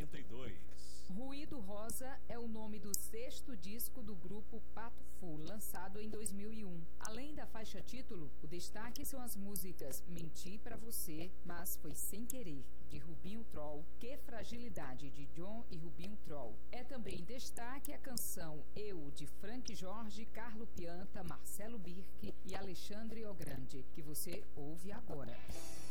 92. Ruído Rosa é o nome do sexto disco do grupo Pato Fu, lançado em 2001. Além da faixa título, o destaque são as músicas Menti Pra Você, Mas Foi Sem Querer, de Rubinho Troll, Que Fragilidade, de John e Rubinho Troll. É também destaque a canção Eu, de Frank Jorge, Carlo Pianta, Marcelo Birck e Alexandre Ogrande, que você ouve agora.